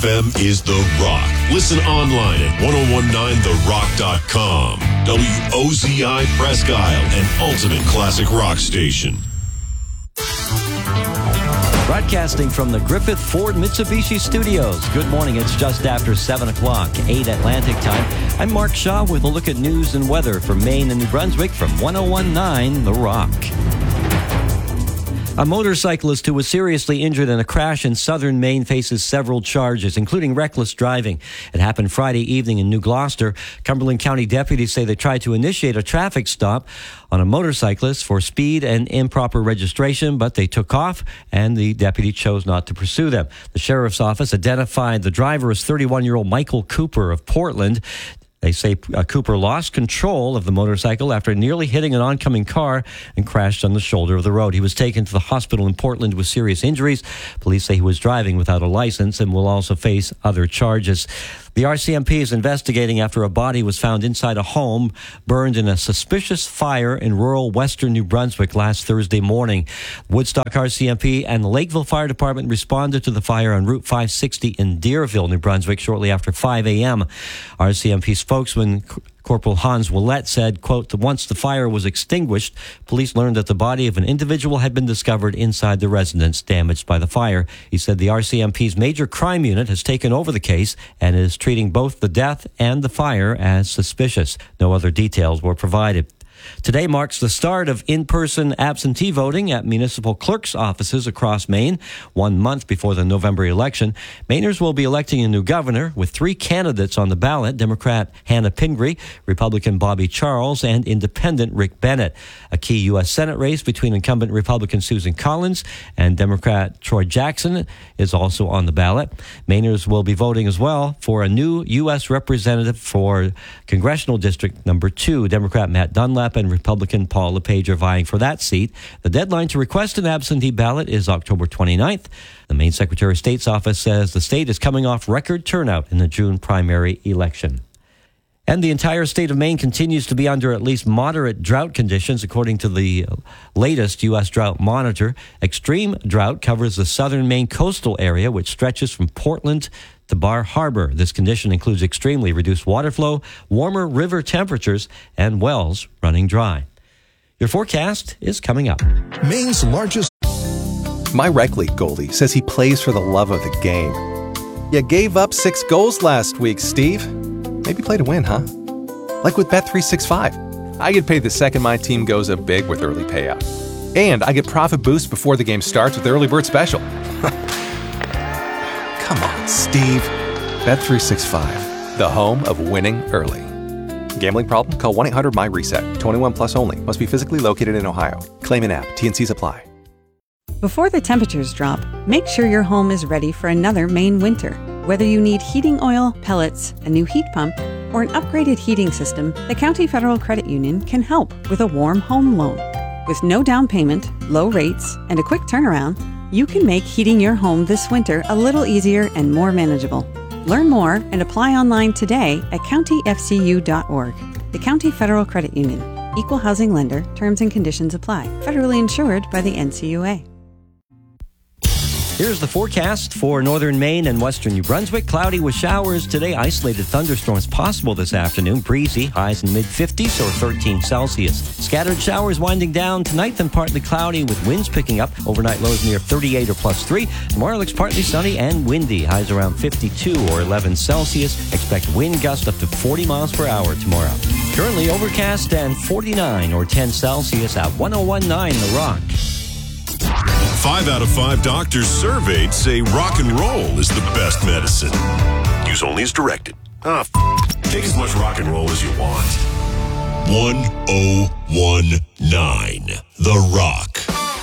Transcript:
FM is The Rock. Listen online at 1019therock.com. WOZI Presque Isle, an ultimate classic rock station. Broadcasting from the Griffith Ford Mitsubishi Studios. Good morning. It's just after 7 o'clock, 8 Atlantic time. I'm Mark Shaw with a look at news and weather for Maine and New Brunswick from 1019 The Rock. A motorcyclist who was seriously injured in a crash in southern Maine faces several charges, including reckless driving. It happened Friday evening in New Gloucester. Cumberland County deputies say they tried to initiate a traffic stop on a motorcyclist for speed and improper registration, but they took off and the deputy chose not to pursue them. The sheriff's office identified the driver as 31-year-old Michael Cooper of Portland. They say Cooper lost control of the motorcycle after nearly hitting an oncoming car and crashed on the shoulder of the road. He was taken to the hospital in Portland with serious injuries. Police say he was driving without a license and will also face other charges. The RCMP is investigating after a body was found inside a home burned in a suspicious fire in rural western New Brunswick last Thursday morning. Woodstock RCMP and the Lakeville Fire Department responded to the fire on Route 560 in Deerville, New Brunswick, shortly after 5 a.m. RCMP spokesman Corporal Hans Willett said, quote, once the fire was extinguished, police learned that the body of an individual had been discovered inside the residence damaged by the fire. He said the RCMP's major crime unit has taken over the case and is treating both the death and the fire as suspicious. No other details were provided. Today marks the start of in-person absentee voting at municipal clerks' offices across Maine. 1 month before the November election, Mainers will be electing a new governor with 3 candidates on the ballot: Democrat Hannah Pingree, Republican Bobby Charles, and Independent Rick Bennett. A key U.S. Senate race between incumbent Republican Susan Collins and Democrat Troy Jackson is also on the ballot. Mainers will be voting as well for a new U.S. representative for Congressional District Number 2. Democrat Matt Dunlap and Republican Paul LePage are vying for that seat. The deadline to request an absentee ballot is October 29th. The Maine Secretary of State's office says the state is coming off record turnout in the June primary election. And the entire state of Maine continues to be under at least moderate drought conditions, according to the latest U.S. Drought Monitor. Extreme drought covers the southern Maine coastal area, which stretches from Portland to Bar Harbor. This condition includes extremely reduced water flow, warmer river temperatures, and wells running dry. Your forecast is coming up. Maine's largest... My rec league goalie says he plays for the love of the game. You gave up 6 goals last week, Steve. Maybe play to win, huh? Like with Bet365. I get paid the second my team goes up big with early payout. And I get profit boost before the game starts with the early bird special. Come on, Steve. Bet365, the home of winning early. Gambling problem? Call 1-800-MY-RESET. 21 plus only. Must be physically located in Ohio. Claim an app. T&Cs apply. Before the temperatures drop, make sure your home is ready for another Maine winter. Whether you need heating oil, pellets, a new heat pump, or an upgraded heating system, the County Federal Credit Union can help with a warm home loan. With no down payment, low rates, and a quick turnaround, you can make heating your home this winter a little easier and more manageable. Learn more and apply online today at countyfcu.org. The County Federal Credit Union. Equal housing lender. Terms and conditions apply. Federally insured by the NCUA. Here's the forecast for northern Maine and western New Brunswick. Cloudy with showers today. Isolated thunderstorms possible this afternoon. Breezy. Highs in mid-50s or 13 Celsius. Scattered showers winding down tonight, then partly cloudy with winds picking up. Overnight lows near 38 or +3. Tomorrow looks partly sunny and windy. Highs around 52 or 11 Celsius. Expect wind gusts up to 40 miles per hour tomorrow. Currently overcast and 49 or 10 Celsius at 1019 The Rock. 5 out of 5 doctors surveyed say rock and roll is the best medicine. Use only as directed. Take as much rock and roll as you want. 1019 The Rock.